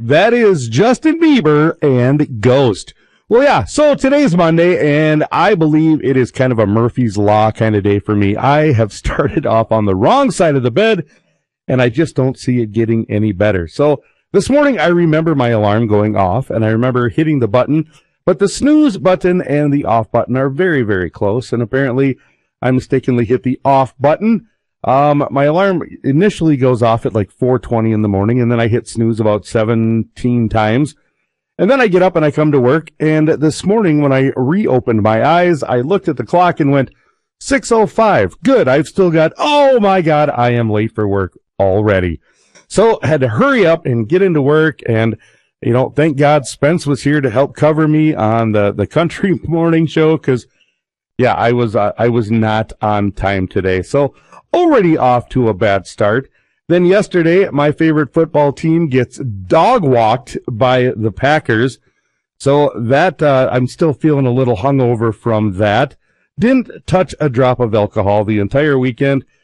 That is Justin Bieber and Ghost. Well, yeah, so today's Monday, and I believe it is kind of a Murphy's Law kind of day for me. I have started off on the wrong side of the bed, and I just don't see it getting any better. So this morning, I remember my alarm going off, and I remember hitting the button, but the snooze button and the off button are very, very close, and apparently I mistakenly hit the off button. My alarm initially goes off at like 4:20 in the morning, and then I hit snooze about 17 times. And then I get up and I come to work, and this morning when I reopened my eyes, I looked at the clock and went, 6:05. Good, I've still got, oh my God, I am late for work already. So I had to hurry up and get into work, and, thank God Spence was here to help cover me on the country morning show, because, yeah, I was not on time today. So already off to a bad start. Then yesterday, my favorite football team gets dog walked by the Packers. So that, I'm still feeling a little hungover from that. Didn't touch a drop of alcohol the entire weekend.